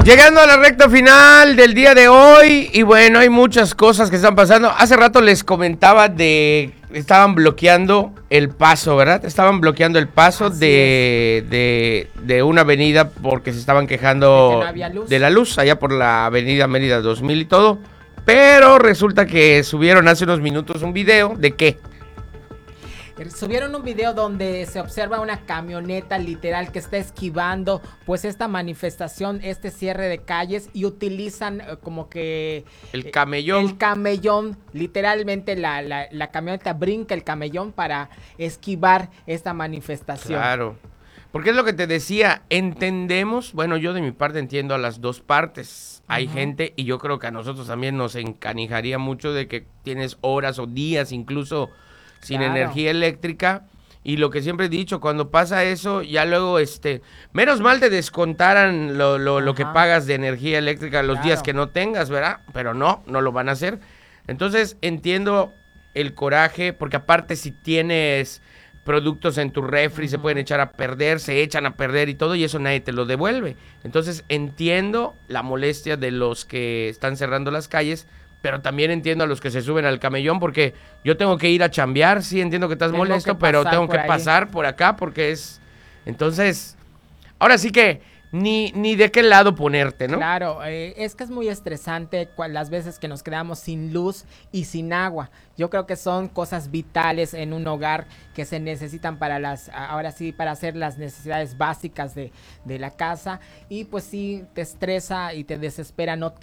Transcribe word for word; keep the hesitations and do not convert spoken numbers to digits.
Llegando a la recta final del día de hoy, y bueno, hay muchas cosas que están pasando. Hace rato les comentaba de, estaban bloqueando el paso, ¿verdad? Estaban bloqueando el paso de, de, de una avenida porque se estaban quejando de, que no había luz. de la luz, allá por la avenida Mérida dos mil y todo. Pero resulta que subieron hace unos minutos un video de qué. Subieron un video donde se observa una camioneta literal que está esquivando pues esta manifestación, este cierre de calles, y utilizan eh, como que el camellón. El camellón, literalmente la, la, la camioneta brinca el camellón para esquivar esta manifestación. Claro, porque es lo que te decía, entendemos, bueno, yo de mi parte entiendo a las dos partes. Hay uh-huh. gente, y yo creo que a nosotros también nos encanijaría mucho de que tienes horas o días incluso sin claro. energía eléctrica, y lo que siempre he dicho, cuando pasa eso, ya luego, este, menos mal te descontaran lo, lo, lo que pagas de energía eléctrica los claro. días que no tengas, ¿verdad? Pero no, no lo van a hacer. Entonces, entiendo el coraje, porque aparte si tienes productos en tu refri, uh-huh. se pueden echar a perder, se echan a perder y todo, y eso nadie te lo devuelve. Entonces, entiendo la molestia de los que están cerrando las calles, pero también entiendo a los que se suben al camellón, porque yo tengo que ir a chambear, sí entiendo que estás tengo molesto, que pero tengo que ahí. pasar por acá porque es... Entonces, ahora sí que ni, ni de qué lado ponerte, ¿no? Claro, eh, es que es muy estresante cual, las veces que nos quedamos sin luz y sin agua. Yo creo que son cosas vitales en un hogar que se necesitan para las, ahora sí, para hacer las necesidades básicas de, de la casa, y pues sí, te estresa y te desespera no